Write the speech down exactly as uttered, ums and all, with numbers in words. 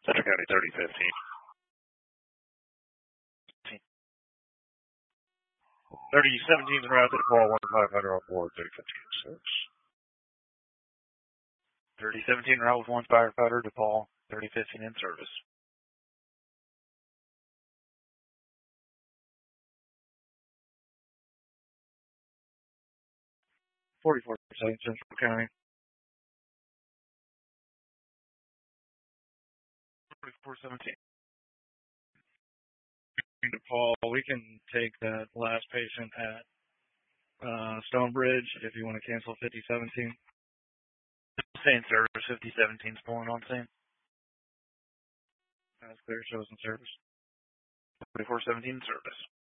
Central County thirty fifteen. thirty seventeen is route to DePaul, one five hundred on board, thirty fifteen service. thirty seventeen route with one firefighter, DePaul, thirty fifteen in service. forty-four percent Central County. forty-four seventeen. DePaul, we can take that last patient at uh, Stonebridge if you want to cancel fifty seventeen. Same service, fifty seventeen is pulling on same. That's clear, shows in service. forty-four seventeen service.